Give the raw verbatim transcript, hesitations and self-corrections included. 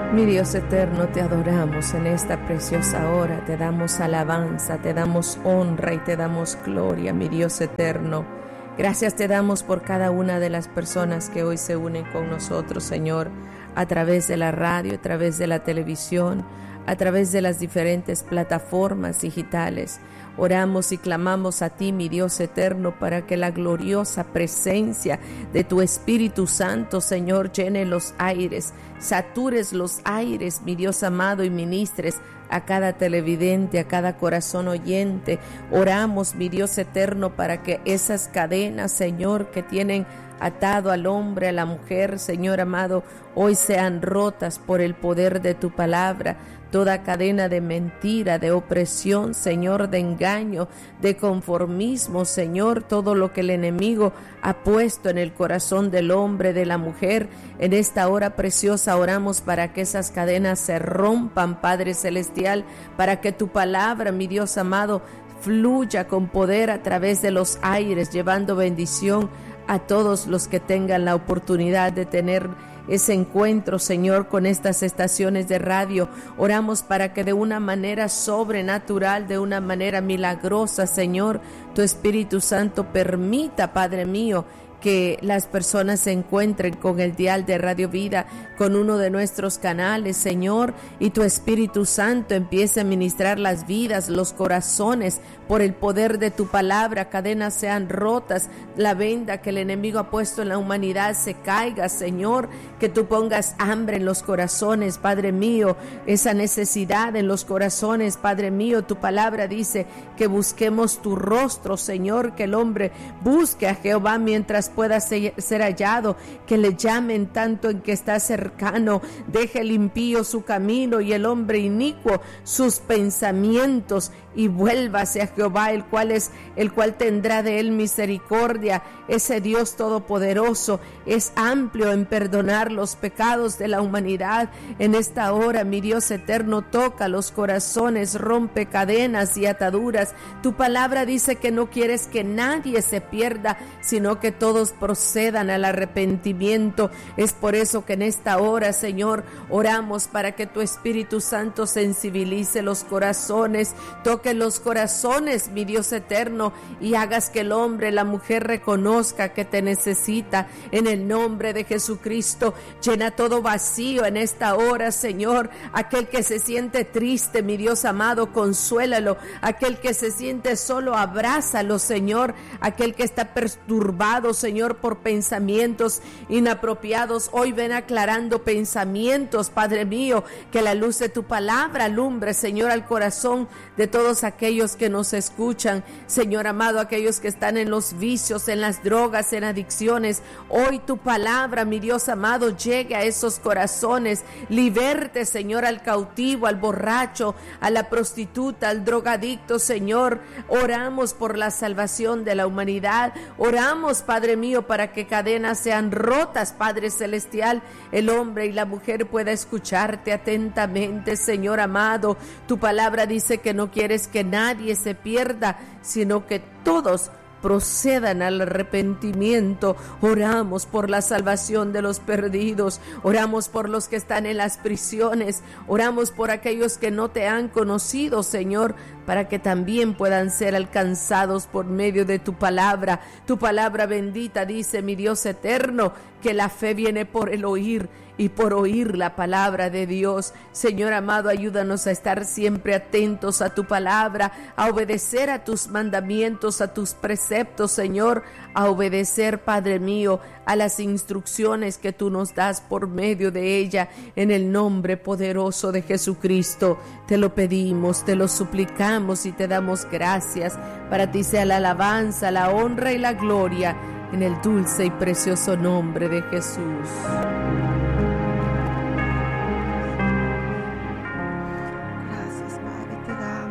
Mi Dios eterno, te adoramos en esta preciosa hora, te damos alabanza, te damos honra y te damos gloria, mi Dios eterno. Gracias te damos por cada una de las personas que hoy se unen con nosotros, Señor, a través de la radio, a través de la televisión, a través de las diferentes plataformas digitales. Oramos y clamamos a ti, mi Dios eterno, para que la gloriosa presencia de tu Espíritu Santo, Señor, llene los aires, satures los aires, mi Dios amado, y ministres a cada televidente, a cada corazón oyente. Oramos, mi Dios eterno, para que esas cadenas, Señor, que tienen atado al hombre, a la mujer, Señor amado, hoy sean rotas por el poder de tu palabra. Toda cadena de mentira, de opresión, Señor, de engaño, de conformismo, Señor, todo lo que el enemigo ha puesto en el corazón del hombre, de la mujer, en esta hora preciosa oramos para que esas cadenas se rompan, Padre Celestial, para que tu palabra, mi Dios amado, fluya con poder a través de los aires, llevando bendición a todos los que tengan la oportunidad de tener ese encuentro, Señor, con estas estaciones de radio. Oramos para que de una manera sobrenatural, de una manera milagrosa, Señor, tu Espíritu Santo permita, Padre mío, que las personas se encuentren con el dial de Radio Vida, con uno de nuestros canales, Señor, y tu Espíritu Santo empiece a ministrar las vidas, los corazones, por el poder de tu palabra. Cadenas sean rotas, la venda que el enemigo ha puesto en la humanidad se caiga, Señor, que tú pongas hambre en los corazones, Padre mío, esa necesidad en los corazones, Padre mío. Tu palabra dice que busquemos tu rostro, Señor, que el hombre busque a Jehová mientras pueda ser hallado, que le llamen tanto en que está cercano. Deje el impío su camino y el hombre inicuo sus pensamientos, y vuélvase a Jehová, el cual es el cual tendrá de él misericordia. Ese Dios todopoderoso es amplio en perdonar los pecados de la humanidad. En esta hora, mi Dios eterno, toca los corazones, rompe cadenas y ataduras. Tu palabra dice que no quieres que nadie se pierda, sino que todos procedan al arrepentimiento. Es por eso que en esta hora, Señor, oramos para que tu Espíritu Santo sensibilice los corazones, toque los corazones, mi Dios eterno, y hagas que el hombre, la mujer reconozca que te necesita. En el nombre de Jesucristo, llena todo vacío en esta hora, Señor. Aquel que se siente triste, mi Dios amado, consuélalo. Aquel que se siente solo, abrázalo, Señor. Aquel que está perturbado, Señor, por pensamientos inapropiados, hoy ven aclarando pensamientos, Padre mío. Que la luz de tu palabra alumbre, Señor, al corazón de todos aquellos que nos escuchan, Señor amado, aquellos que están en los vicios, en las drogas, en adicciones. Hoy tu palabra, mi Dios amado, llegue a esos corazones, liberte, Señor, al cautivo, al borracho, a la prostituta, al drogadicto, Señor. Oramos por la salvación de la humanidad, oramos, Padre mío, para que cadenas sean rotas, Padre Celestial, el hombre y la mujer pueda escucharte atentamente, Señor amado. Tu palabra dice que no quieres que nadie se pierda, sino que todos procedan al arrepentimiento. Oramos por la salvación de los perdidos, oramos por los que están en las prisiones, oramos por aquellos que no te han conocido, Señor, para que también puedan ser alcanzados por medio de tu palabra. Tu palabra bendita dice, mi Dios eterno, que la fe viene por el oír y por oír la palabra de Dios. Señor amado, ayúdanos a estar siempre atentos a tu palabra, a obedecer a tus mandamientos, a tus preceptos, Señor, a obedecer, Padre mío, a las instrucciones que tú nos das por medio de ella. En el nombre poderoso de Jesucristo te lo pedimos, te lo suplicamos y te damos gracias. Para ti sea la alabanza, la honra y la gloria, en el dulce y precioso nombre de Jesús.